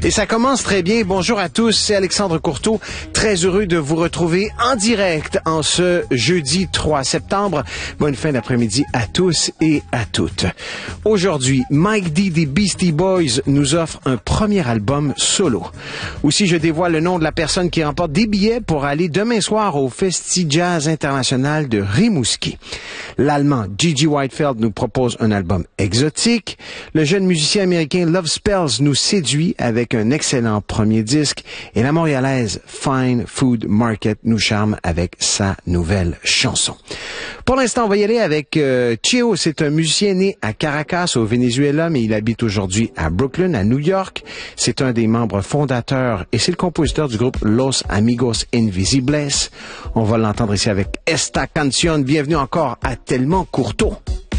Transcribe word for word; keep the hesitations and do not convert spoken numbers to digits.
Et ça commence très bien. Bonjour à tous, c'est Alexandre Courteau. Très heureux de vous retrouver en direct en ce jeudi trois septembre. Bonne fin d'après-midi à tous et à toutes. Aujourd'hui, Mike D des Beastie Boys nous offre un premier album solo. Aussi, je dévoile le nom de la personne qui remporte des billets pour aller demain soir au Festi Jazz International de Rimouski. L'Allemand Gigi Whitefeld nous propose un album exotique. Le jeune musicien américain Love Spells nous séduit avec un excellent premier disque. Et la Montréalaise Fine Food Market nous charme avec sa nouvelle chanson. Pour l'instant, on va y aller avec euh, Cheo. C'est un musicien né à Caracas, au Venezuela, mais il habite aujourd'hui à Brooklyn, à New York. C'est un des membres fondateurs et c'est le compositeur du groupe Los Amigos Invisibles. On va l'entendre ici avec Esta Canción. Bienvenue encore à Tellement Courteau.